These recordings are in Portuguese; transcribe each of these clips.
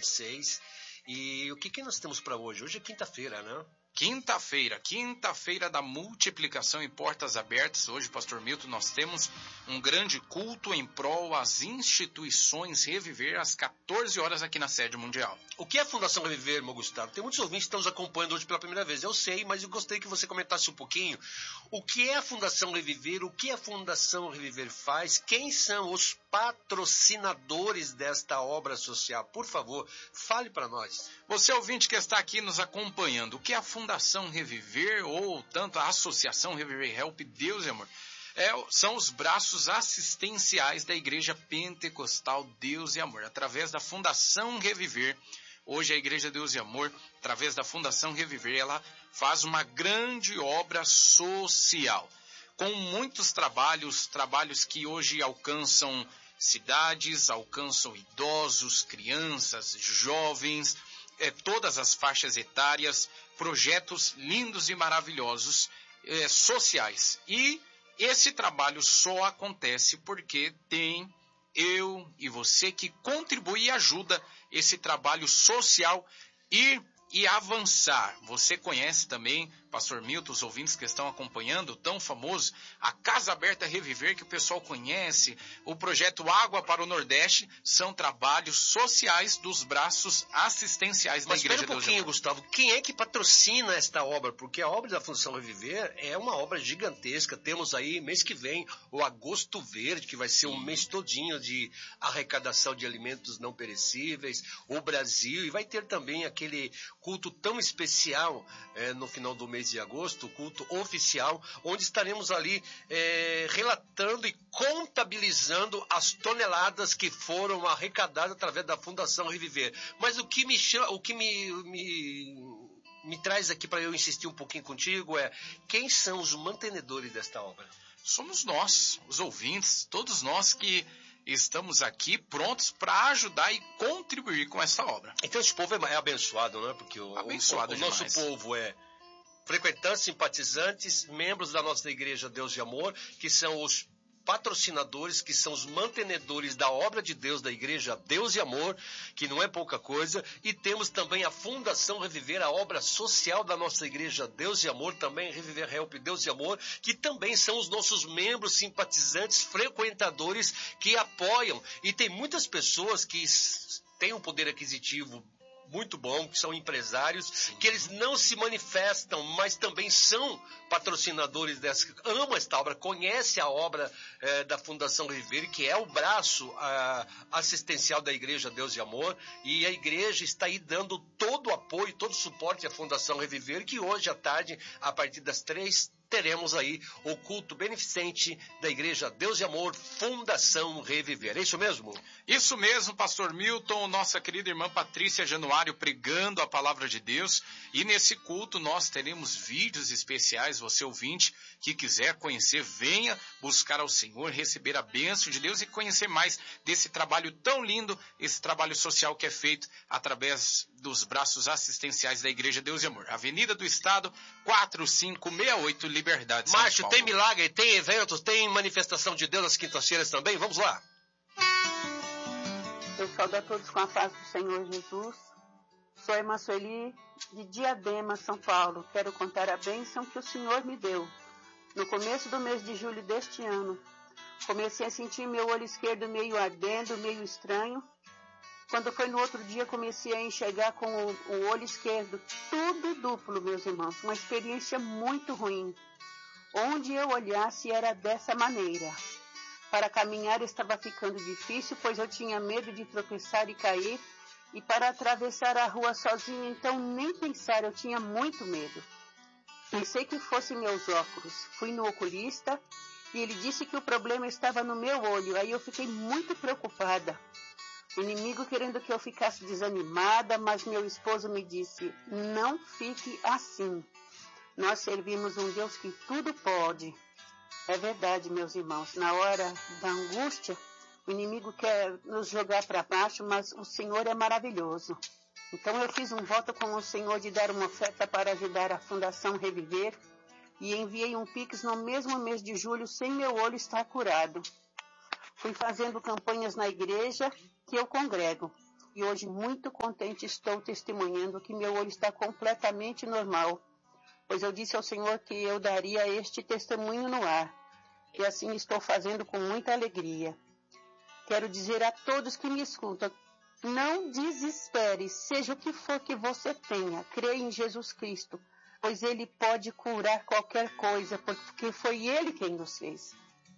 2026. E o que nós temos para hoje? Hoje é quinta-feira, né? Quinta-feira da multiplicação e portas abertas. Hoje, Pastor Milton, nós temos um grande culto em prol às instituições Reviver às 14 horas aqui na sede mundial. O que é a Fundação Reviver, meu Gustavo? Tem muitos ouvintes que estão nos acompanhando hoje pela primeira vez. Eu sei, mas eu gostaria que você comentasse um pouquinho o que é a Fundação Reviver, o que a Fundação Reviver faz, quem são os patrocinadores desta obra social. Por favor, fale para nós. Você ouvinte que está aqui nos acompanhando, o que é a Fundação Reviver ou tanto a Associação Reviver Help Deus e Amor? São os braços assistenciais da Igreja Pentecostal Deus e Amor. Através da Fundação Reviver, hoje a Igreja Deus e Amor, através da Fundação Reviver, ela faz uma grande obra social, com muitos trabalhos que hoje alcançam cidades, alcançam idosos, crianças, jovens, todas as faixas etárias, projetos lindos e maravilhosos, sociais. E esse trabalho só acontece porque tem eu e você que contribui e ajuda esse trabalho social e avançar. Você conhece também, Pastor Milton, os ouvintes que estão acompanhando, o tão famoso, a Casa Aberta Reviver, que o pessoal conhece, o projeto Água para o Nordeste, são trabalhos sociais dos braços assistenciais da Igreja Deus e Amor. Mas espera um pouquinho, Gustavo, quem é que patrocina esta obra? Porque a obra da Fundação Reviver é uma obra gigantesca. Temos aí, mês que vem, o Agosto Verde, que vai ser um mês todinho de arrecadação de alimentos não perecíveis, o Brasil, e vai ter também aquele culto tão especial no final do mês de agosto, o culto oficial, onde estaremos ali relatando e contabilizando as toneladas que foram arrecadadas através da Fundação Reviver. Mas o que me traz aqui para eu insistir um pouquinho contigo quem são os mantenedores desta obra? Somos nós, os ouvintes, todos nós que estamos aqui prontos para ajudar e contribuir com essa obra. Então esse povo é abençoado, não é? Porque o nosso povo é frequentantes, simpatizantes, membros da nossa Igreja Deus e Amor, que são os patrocinadores, que são os mantenedores da obra de Deus, da Igreja Deus e Amor, que não é pouca coisa, e temos também a Fundação Reviver, a obra social da nossa Igreja Deus e Amor, também Reviver Help Deus e Amor, que também são os nossos membros, simpatizantes, frequentadores, que apoiam, e tem muitas pessoas que têm um poder aquisitivo muito bom, que são empresários, sim, que eles não se manifestam, mas também são patrocinadores dessa, amam esta obra, conhecem a obra da Fundação Reviver, que é o braço assistencial da Igreja Deus e Amor, e a igreja está aí dando todo o apoio, todo o suporte à Fundação Reviver, que hoje à tarde, a partir das 3, teremos aí o culto beneficente da Igreja Deus e Amor, Fundação Reviver. É isso mesmo? Isso mesmo, Pastor Milton, nossa querida irmã Patrícia Januário pregando a palavra de Deus. E nesse culto nós teremos vídeos especiais. Você ouvinte que quiser conhecer, venha buscar ao Senhor, receber a bênção de Deus e conhecer mais desse trabalho tão lindo, esse trabalho social que é feito através dos braços assistenciais da Igreja Deus e Amor. Avenida do Estado, 4568, Liberdade, São Márcio, Paulo. tem milagre, tem eventos, tem manifestação de Deus nas quintas-feiras também? Vamos lá. Eu saúdo a todos com a paz do Senhor Jesus. Sou a irmã Sueli, de Diadema, São Paulo. Quero contar a bênção que o Senhor me deu. No começo do mês de julho deste ano, comecei a sentir meu olho esquerdo meio ardendo, meio estranho. Quando foi no outro dia, comecei a enxergar com o olho esquerdo, tudo duplo, meus irmãos. Uma experiência muito ruim. Onde eu olhasse era dessa maneira. Para caminhar estava ficando difícil, pois eu tinha medo de tropeçar e cair. E para atravessar a rua sozinha, então nem pensar, eu tinha muito medo. Pensei que fossem meus óculos. Fui no oculista e ele disse que o problema estava no meu olho. Aí eu fiquei muito preocupada. O inimigo querendo que eu ficasse desanimada, mas meu esposo me disse, não fique assim. Nós servimos um Deus que tudo pode. É verdade, meus irmãos, na hora da angústia, o inimigo quer nos jogar para baixo, mas o Senhor é maravilhoso. Então eu fiz um voto com o Senhor de dar uma oferta para ajudar a Fundação Reviver e enviei um Pix no mesmo mês de julho sem meu olho estar curado. Fui fazendo campanhas na igreja que eu congrego. E hoje, muito contente, estou testemunhando que meu olho está completamente normal, pois eu disse ao Senhor que eu daria este testemunho no ar, e assim estou fazendo com muita alegria. Quero dizer a todos que me escutam, não desespere, seja o que for que você tenha, creia em Jesus Cristo, pois Ele pode curar qualquer coisa, porque foi Ele quem nos fez.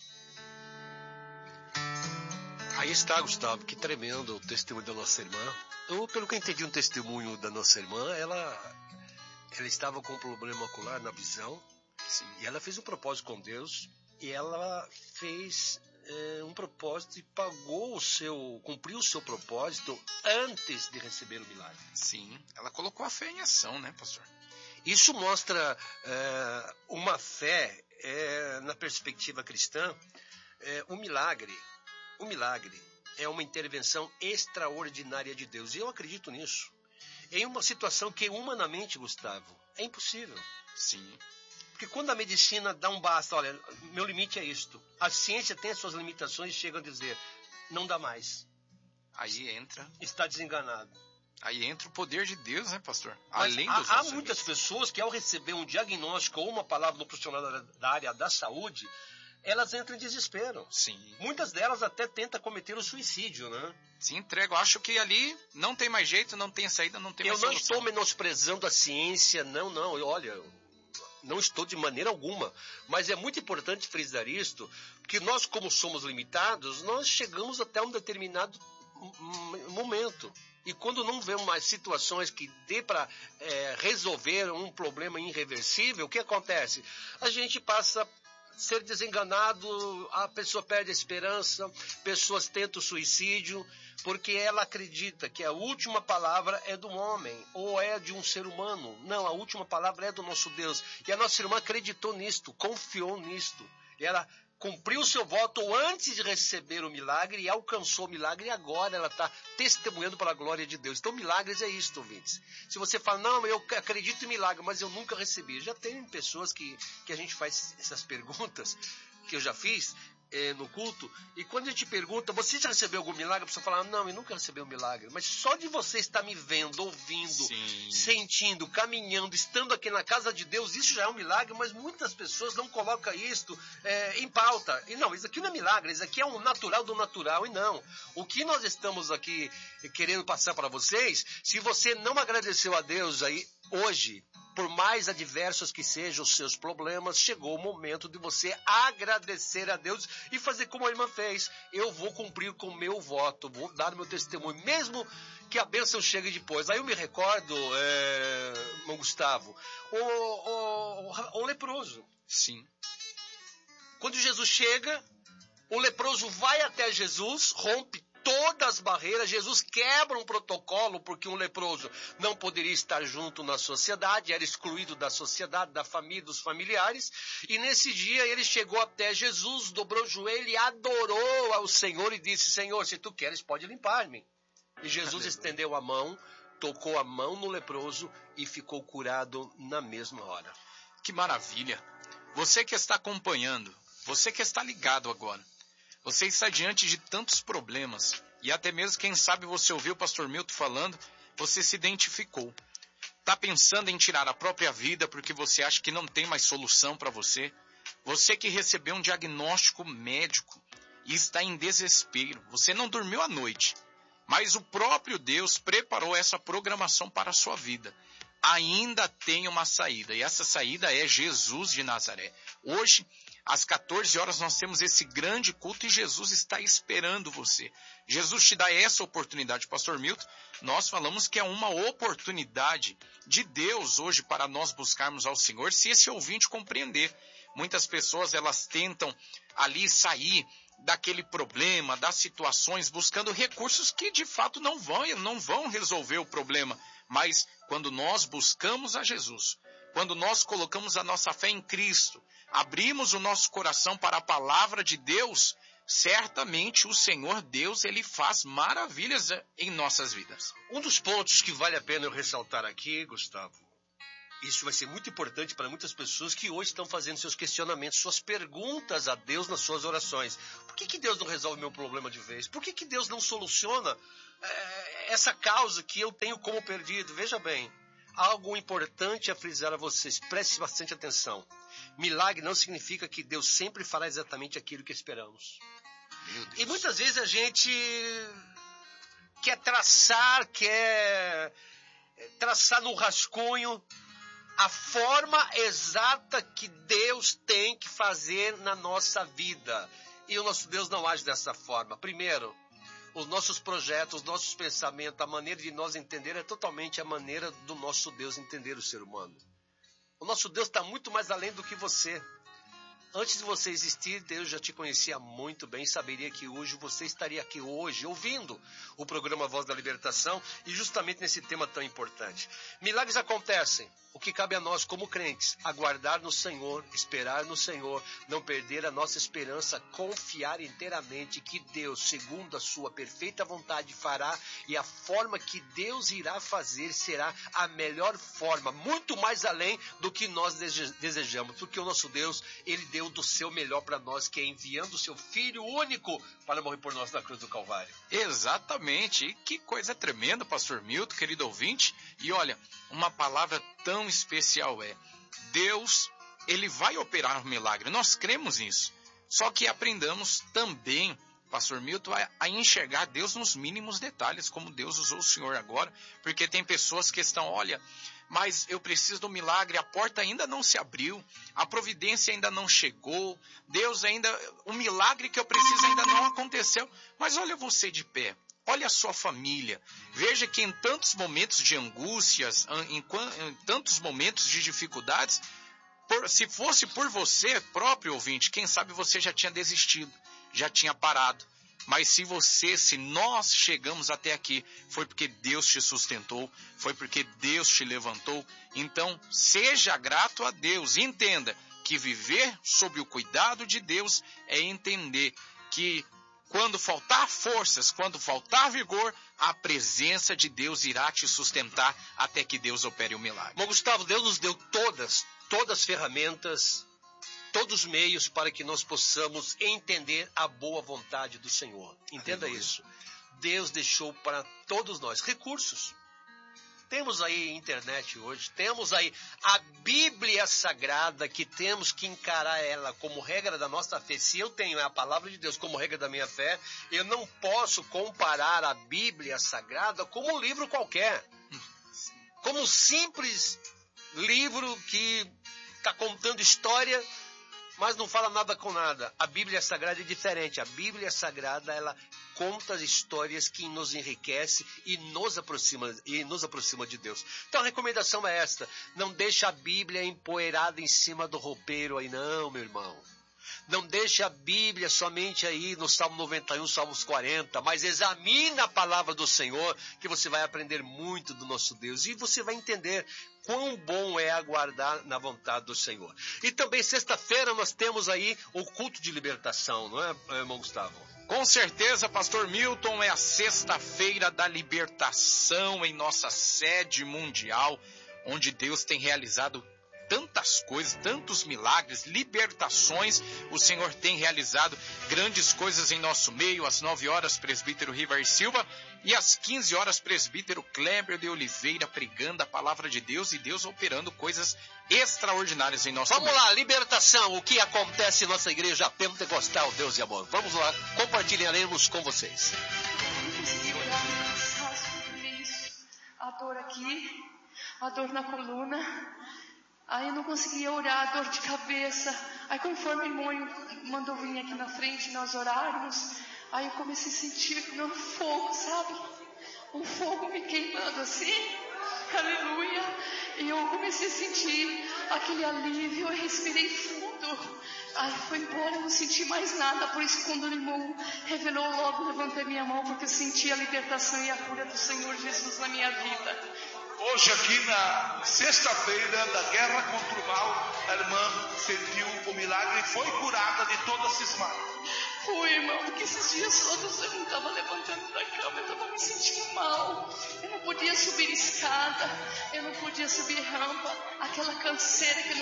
Aí está, Gustavo, que tremendo o testemunho da nossa irmã. Pelo que eu entendi no testemunho da nossa irmã, ela estava com um problema ocular na visão. Sim. E ela fez um propósito com Deus, e ela fez um propósito e cumpriu o seu propósito antes de receber o milagre. Sim, ela colocou a fé em ação, né, pastor? Isso mostra uma fé na perspectiva cristã. O milagre é uma intervenção extraordinária de Deus. E eu acredito nisso. Em uma situação que humanamente, Gustavo, é impossível. Sim. Porque quando a medicina dá um basta, olha, meu limite é isto. A ciência tem as suas limitações e chega a dizer, não dá mais. Aí entra... Está desenganado. Aí entra o poder de Deus, né, pastor? Mas há muitas pessoas que ao receber um diagnóstico ou uma palavra do profissional da área da saúde, elas entram em desespero. Sim. Muitas delas até tentam cometer o suicídio, né? Se entregam. Acho que ali não tem mais jeito, não tem saída, não tem mais solução. Eu não estou menosprezando a ciência, não. Olha, não estou de maneira alguma. Mas é muito importante frisar isto, porque nós, como somos limitados, nós chegamos até um determinado momento. E quando não vemos mais situações que dê para resolver um problema irreversível, o que acontece? A gente passa ser desenganado, a pessoa perde a esperança, pessoas tentam o suicídio, porque ela acredita que a última palavra é do homem, ou é de um ser humano. Não, a última palavra é do nosso Deus. E a nossa irmã acreditou nisto, confiou nisto. E ela cumpriu o seu voto antes de receber o milagre e alcançou o milagre, e agora ela está testemunhando para a glória de Deus. Então, milagres é isto, ouvintes. Se você fala, não, eu acredito em milagre, mas eu nunca recebi. Já tem pessoas que a gente faz essas perguntas, que eu já fiz no culto, e quando a gente pergunta, você já recebeu algum milagre? A pessoa fala, não, eu nunca recebi um milagre. Mas só de você estar me vendo, ouvindo, sim, sentindo, caminhando, estando aqui na casa de Deus, isso já é um milagre, mas muitas pessoas não colocam isto em pauta. E não, isso aqui não é milagre, isso aqui é um natural do natural. E não, o que nós estamos aqui querendo passar para vocês, se você não agradeceu a Deus aí hoje, por mais adversos que sejam os seus problemas, chegou o momento de você agradecer a Deus e fazer como a irmã fez. Eu vou cumprir com o meu voto, vou dar meu testemunho, mesmo que a bênção chegue depois. Aí eu me recordo, irmão Gustavo, o leproso. Sim. Quando Jesus chega, o leproso vai até Jesus, rompe todas as barreiras, Jesus quebra um protocolo, porque um leproso não poderia estar junto na sociedade, era excluído da sociedade, da família, dos familiares, e nesse dia ele chegou até Jesus, dobrou o joelho e adorou ao Senhor e disse, Senhor, se tu queres, pode limpar-me. E Jesus estendeu a mão, tocou a mão no leproso e ficou curado na mesma hora. Que maravilha! Você que está acompanhando, você que está ligado agora, você está diante de tantos problemas, e até mesmo, quem sabe, você ouviu o pastor Milton falando, você se identificou. Está pensando em tirar a própria vida porque você acha que não tem mais solução para você? Você que recebeu um diagnóstico médico e está em desespero, você não dormiu à noite, mas o próprio Deus preparou essa programação para a sua vida. Ainda tem uma saída, e essa saída é Jesus de Nazaré. Hoje, às 14 horas, nós temos esse grande culto e Jesus está esperando você. Jesus te dá essa oportunidade, pastor Milton. Nós falamos que é uma oportunidade de Deus hoje para nós buscarmos ao Senhor, se esse ouvinte compreender. Muitas pessoas, elas tentam ali sair daquele problema, das situações, buscando recursos que de fato não vão resolver o problema. Mas quando nós buscamos a Jesus, quando nós colocamos a nossa fé em Cristo, abrimos o nosso coração para a palavra de Deus, certamente o Senhor Deus, ele faz maravilhas em nossas vidas. Um dos pontos que vale a pena eu ressaltar aqui, Gustavo, Isso vai ser muito importante para muitas pessoas que hoje estão fazendo seus questionamentos, suas perguntas a Deus nas suas orações. Por que Deus não resolve meu problema de vez? Por que Deus não soluciona essa causa que eu tenho como perdido? Veja bem, algo importante a frisar a vocês, preste bastante atenção. Milagre não significa que Deus sempre fará exatamente aquilo que esperamos. E muitas vezes a gente quer traçar no rascunho a forma exata que Deus tem que fazer na nossa vida. E o nosso Deus não age dessa forma. Primeiro, os nossos projetos, os nossos pensamentos, a maneira de nós entender é totalmente a maneira do nosso Deus entender o ser humano. O nosso Deus está muito mais além do que você. Antes de você existir, Deus já te conhecia muito bem, saberia que hoje você estaria aqui hoje, ouvindo o programa Voz da Libertação, e justamente nesse tema tão importante. Milagres acontecem. O que cabe a nós como crentes, aguardar no Senhor, esperar no Senhor, não perder a nossa esperança, confiar inteiramente que Deus, segundo a sua perfeita vontade, fará, e a forma que Deus irá fazer será a melhor forma, muito mais além do que nós desejamos, porque o nosso Deus, Ele deu do seu melhor para nós, que é enviando o seu Filho único para morrer por nós na cruz do Calvário. Exatamente, e que coisa tremenda, pastor Milton, querido ouvinte, e olha, uma palavra tão especial é, Deus, Ele vai operar um milagre, nós cremos nisso, só que aprendamos também, pastor Milton, a enxergar Deus nos mínimos detalhes, como Deus usou o Senhor agora, porque tem pessoas que estão, olha, mas eu preciso do milagre, a porta ainda não se abriu, a providência ainda não chegou, Deus ainda, o milagre que eu preciso ainda não aconteceu, mas olha você de pé, olha a sua família, veja que em tantos momentos de angústias, em tantos momentos de dificuldades, se fosse por você próprio ouvinte, quem sabe você já tinha desistido, já tinha parado. Mas se nós chegamos até aqui, foi porque Deus te sustentou, foi porque Deus te levantou. Então, seja grato a Deus. Entenda que viver sob o cuidado de Deus é entender que quando faltar forças, quando faltar vigor, a presença de Deus irá te sustentar até que Deus opere o milagre. Bom, Gustavo, Deus nos deu todas as ferramentas, todos os meios para que nós possamos entender a boa vontade do Senhor. Entenda isso. Deus deixou para todos nós recursos. Temos aí internet hoje, temos aí a Bíblia Sagrada, que temos que encarar ela como regra da nossa fé. Se eu tenho a palavra de Deus como regra da minha fé, eu não posso comparar a Bíblia Sagrada como um livro qualquer. Como um simples livro que está contando história, mas não fala nada com nada. A Bíblia Sagrada é diferente. A Bíblia Sagrada, ela conta as histórias que nos enriquece e nos aproxima de Deus. Então a recomendação é esta: não deixe a Bíblia empoeirada em cima do roupeiro aí não, meu irmão. Não deixe a Bíblia somente aí no Salmo 91, Salmos 40, mas examine a palavra do Senhor, que você vai aprender muito do nosso Deus e você vai entender quão bom é aguardar na vontade do Senhor. E também sexta-feira nós temos aí o culto de libertação, não é, irmão Gustavo? Com certeza, pastor Milton, é a sexta-feira da libertação em nossa sede mundial, onde Deus tem realizado tantas coisas, tantos milagres, libertações. O Senhor tem realizado grandes coisas em nosso meio. Às 9 horas, presbítero Rivar Silva, e às 15 horas, presbítero Kleber de Oliveira, pregando a palavra de Deus e Deus operando coisas extraordinárias em nosso meio. Vamos lá, libertação, o que acontece em nossa igreja pentecostal, Deus e amor. Vamos lá, compartilharemos com vocês. A dor aqui, a dor na coluna. Aí eu não conseguia orar, dor de cabeça. Aí conforme o irmão mandou vir aqui na frente, nós orarmos, aí eu comecei a sentir um fogo, sabe? Um fogo me queimando assim. Aleluia. E eu comecei a sentir aquele alívio, eu respirei fundo. Aí foi embora, eu não senti mais nada. Por isso quando o irmão revelou, logo levantei minha mão, porque eu senti a libertação e a cura do Senhor Jesus na minha vida. Hoje aqui na sexta-feira da guerra contra o mal, a irmã sentiu o milagre e foi curada de todos esses males. Fui, irmão, porque esses dias todos eu não estava levantando da cama, eu estava me sentindo mal. Eu não podia subir escada, eu não podia subir rampa, aquela canseira que eu não